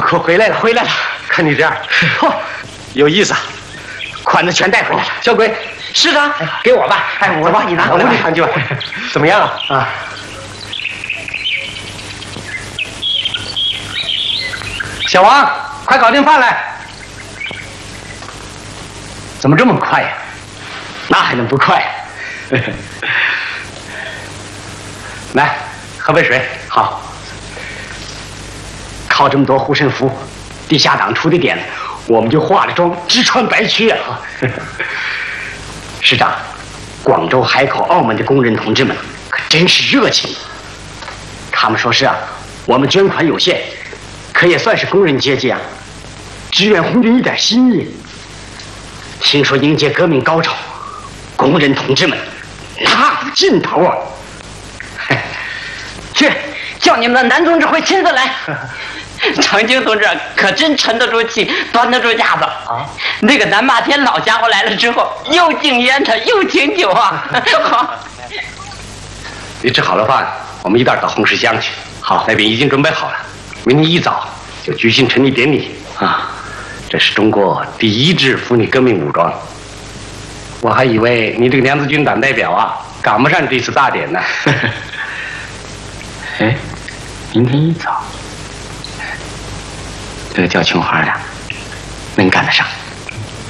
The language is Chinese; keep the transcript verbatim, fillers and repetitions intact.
可回来了，回来了。看你这样，嚯，有意思啊！款子全带回来了。小鬼，是的，给我吧。哎，我帮你拿回来。我给你看去吧。怎么样啊？啊。小王，快搞定饭来。怎么这么快呀？那还能不快？来，喝杯水。好。靠这么多护身符，地下党出的点子，我们就化了妆，直穿白靴啊！师长，广州、海口、澳门的工人同志们可真是热情。他们说是啊，我们捐款有限，可也算是工人阶级啊，支援红军一点心意。听说迎接革命高潮，工人同志们那股劲头啊！去，叫你们的男同志会亲自来。长青同志可真沉得住气，端得住架子啊！那个南霸天老家伙来了之后，又敬烟的又敬酒啊！好，你吃好了饭，我们一道到红石乡去。好，那边已经准备好了，明天一早就举行成立典礼啊！这是中国第一支妇女革命武装。我还以为你这个娘子军党代表啊，赶不上这次大典呢。哎，明天一早。这个叫琼花的，能赶得上。